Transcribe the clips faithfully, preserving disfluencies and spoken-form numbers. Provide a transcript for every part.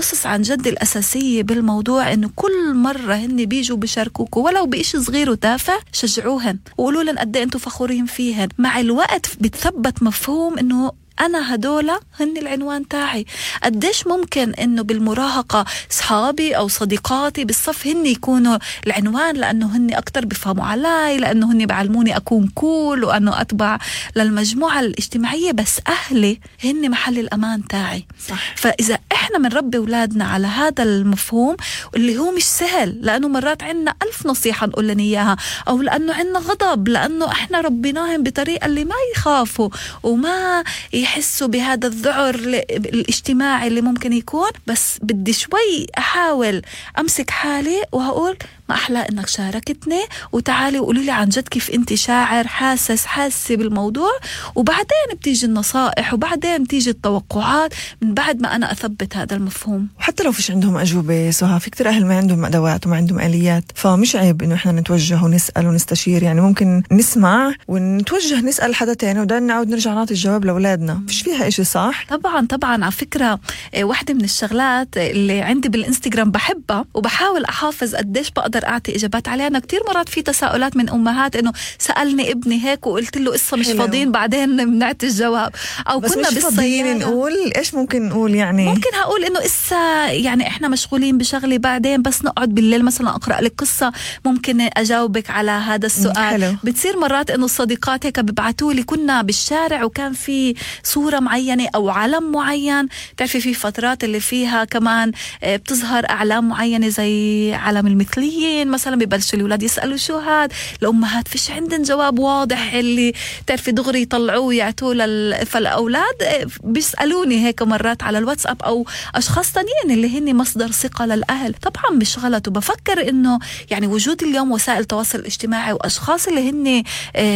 الأسس عن جد الأساسية بالموضوع إنه كل مرة هن بيجوا بشاركوكوا ولو بإشي صغير وتافه، شجعوهن وقولوا لن قد أنتوا فخورين فيهن. مع الوقت بتثبت مفهوم إنه أنا هدولا هن العنوان تاعي. قديش ممكن إنه بالمراهقة صحابي أو صديقاتي بالصف هن يكونوا العنوان لأنه هن أكتر بفهموا علي، لأنه هن بعلموني أكون كول وأنه أتبع للمجموعة الاجتماعية، بس أهلي هن محل الأمان تاعي. صح. فإذا إحنا منربي أولادنا على هذا المفهوم اللي هو مش سهل، لأنه مرات عنا ألف نصيحة نقول لنا إياها، أو لأنه عنا غضب لأنه إحنا ربيناهم بطريقة اللي ما يخافوا وما يحسوا بهذا الذعر الاجتماعي اللي ممكن يكون. بس بدي شوي أحاول أمسك حالي وهقول ما أحلى إنك شاركتني، وتعالي وقولي لي عن جد كيف أنت شاعر حاسس حاسة بالموضوع، وبعدين بتيجي النصائح وبعدين بتيجي التوقعات من بعد ما أنا أثبت هذا المفهوم. وحتى لو فيش عندهم أجوبة سهى، في كتير أهل ما عندهم أدوات وما عندهم آليات، فمش عيب إنه إحنا نتوجه ونسأل ونستشير. يعني ممكن نسمع ونتوجه نسأل حدا تاني وبعدين نعود نرجع نعطي الجواب لأولادنا، فيش فيها إشي. صح؟ طبعا طبعا. على فكرة واحدة من الشغلات اللي عندي بالإنستغرام بحبها وبحاول أحافظ قديش بقدر أعطي إجابات عليها. أنا كتير مرات في تساؤلات من أمهات إنه سألني ابني هيك وقلت له قصة مش فاضيين، بعدين بنعطي الجواب. أو بس كنا مش فاضيين نقول إيش ممكن نقول؟ يعني ممكن هقول إنه إسا يعني إحنا مشغولين بشغلي، بعدين بس نقعد بالليل مثلا أقرأ لك قصة ممكن أجاوبك على هذا السؤال. حلو. بتصير مرات إنه الصديقات هيك ببعتوا لي كنا بالشارع وكان في صورة معينة أو علم معين. تعرفي في فترات اللي فيها كمان بتظهر أعلام معينة زي علم المثليين مثلا، ببلشوا الأولاد يسألوا شو هاد، الأمهات فيش عندن جواب واضح اللي تعرفي دغري يطلعوه ويعطوه لل... فالأولاد بيسألوني هيك مرات على الواتساب أو أشخاص تانيين اللي هن مصدر ثقة للأهل. طبعا مش غلط، وبفكر إنه يعني وجود اليوم وسائل التواصل الاجتماعي وأشخاص اللي هن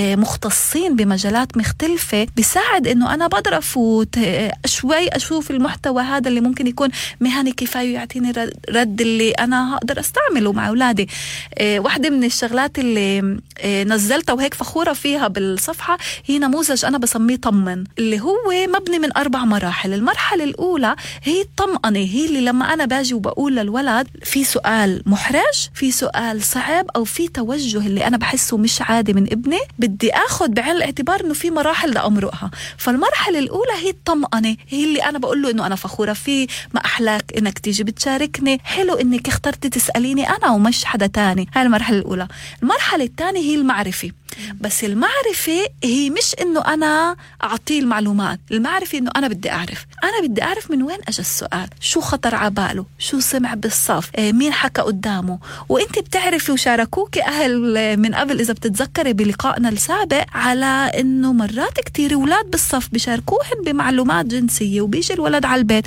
مختصين بمجالات مختلفة بيساعد إنه أنا بقدر أفوت شوي أشوف المحتوى هذا اللي ممكن يكون مهني كفاية يعطيني رد اللي أنا هقدر أستعمله مع أولادي. إيه واحدة من الشغلات اللي إيه نزلتها وهيك فخورة فيها بالصفحة هي نموذج أنا بسميه طمن، اللي هو مبني من أربع مراحل. المرحلة الأولى هي الطمأنة، هي اللي لما أنا باجي وبقول للولد في سؤال محرج، في سؤال صعب، أو في توجه اللي أنا بحسه مش عادي من ابني، بدي أخذ بعين الاعتبار إنه في مراحل لأمرقها. فالمرحلة الأولى هي الطمأنة، هي اللي أنا بقول له إنه أنا فخورة فيه، ما أحلاك إنك تيجي بتشاركني، حلو إنك اخترتي تسأليني أنا ومش حدا تاني. هاي المرحلة الأولى. المرحلة الثانية هي المعرفة، بس المعرفة هي مش إنه أنا أعطيه المعلومات، المعرفة إنه أنا بدي أعرف، أنا بدي أعرف من وين أجى السؤال، شو خطر عباله، شو سمع بالصف، آه مين حكى قدامه. وإنت بتعرفي وشاركوك أهل من قبل إذا بتتذكري بلقائنا السابق على إنه مرات كتير أولاد بالصف بيشاركوهن بمعلومات جنسية، وبيجي الولد على البيت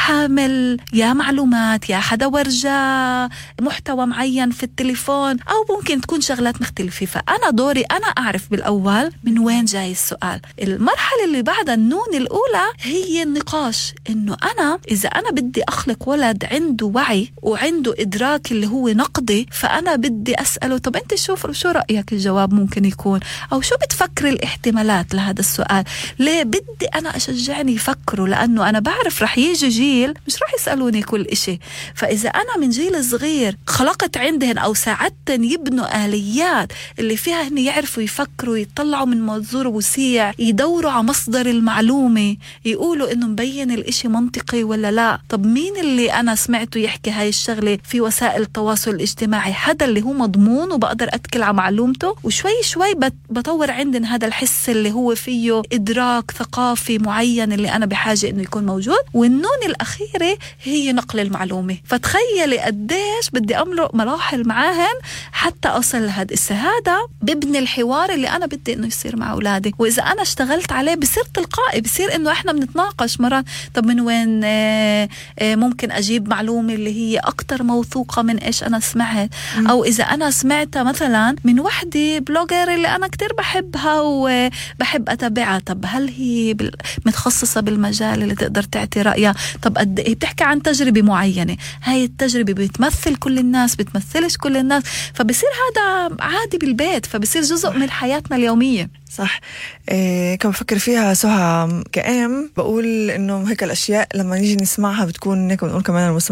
حامل يا معلومات يا حدا ورجا محتوى معين في التليفون، أو ممكن تكون شغلات مختلفة. فأنا دوري أنا أعرف بالأول من وين جاي السؤال. المرحلة اللي بعدها النون الأولى هي النقاش، إنه أنا إذا أنا بدي أخلق ولد عنده وعي وعنده إدراك اللي هو نقدي، فأنا بدي أسأله طب أنت شوف شو رأيك الجواب ممكن يكون، أو شو بتفكر الاحتمالات لهذا السؤال. ليه بدي أنا أشجعني يفكروا؟ لأنه أنا بعرف رح يجي جيل مش رح يسألوني كل إشي. فإذا أنا من جيل صغير خلقت عندهن أو ساعدتن يبنوا آليات اللي فيها هن يعرفوا يفكروا، يطلعوا من منظور وسيع، يدوروا على مصدر المعلومة، يقولوا إنه مبين الإشي منطقي ولا لا. طب مين اللي أنا سمعته يحكي هاي الشغلة في وسائل التواصل الاجتماعي؟ حدا اللي هو مضمون وبقدر أتكل على معلومته. وشوي شوي بطور عندنا هذا الحس اللي هو فيه إدراك ثقافي معين اللي أنا بحاجة إنه يكون موجود. والنون الأخيرة هي نقل المعلومة. فتخيلي قديش بدي أمرق مراحل معاهن حتى أصل لهذا هذا ببني الحوار اللي أنا بدي إنه يصير مع أولادي. وإذا أنا اشتغلت عليه بصير تلقائي، بصير إنه إحنا بنتناقش مرات طب من وين آآ آآ ممكن أجيب معلومة اللي هي أكتر موثوقة من إيش أنا سمعت. م. أو إذا أنا سمعتها مثلا من وحدة بلوجر اللي أنا كتير بحبها وبحب أتابعها، طب هل هي متخصصة بالمجال اللي تقدر تعطي رأيها؟ طب قد إيه بتحكي عن تجربة معينة، هاي التجربة بتمثل كل الناس بتمثلش كل الناس، فبصير هذا عادي بالبيت، فبصير جزء من حياتنا اليومية. صح. إيه كم بفكر فيها سهى كأم، بقول إنه هيك الأشياء لما نيجي نسمعها بتكون هيك بنقول كمان